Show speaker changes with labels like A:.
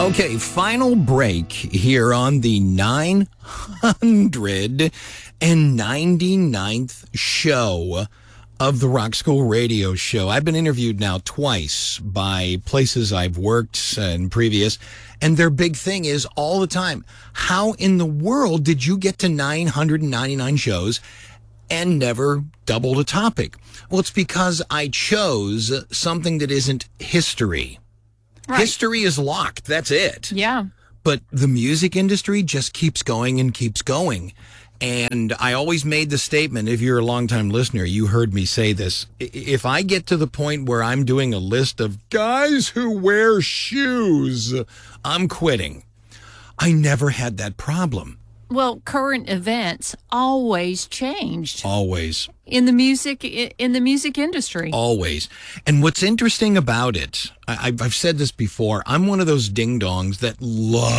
A: Okay, final break here on the 999th show of the Rock School Radio Show. I've been interviewed now twice by places I've worked in previous, and their big thing is all the time, how in the world did you get to 999 shows and never doubled a topic? Well, it's because I chose something that isn't history. Right. History is locked. That's it.
B: Yeah.
A: But the music industry just keeps going and keeps going. And I always made the statement, if you're a longtime listener, you heard me say this. If I get to the point where I'm doing a list of guys who wear shoes, I'm quitting. I never had that problem.
B: Well, current events always changed.
A: Always.
B: In the music industry.
A: Always. And what's interesting about it, I've said this before, I'm one of those ding-dongs that love